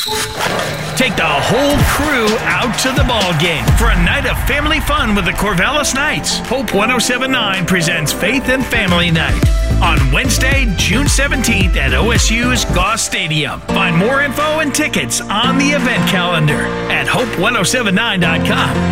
Take the whole crew out to the ball game for a night of family fun with the Corvallis Knights. Hope 1079 presents Faith and Family Night on Wednesday, June 17th at OSU's Goss Stadium. Find more info and tickets on the event calendar at hope1079.com.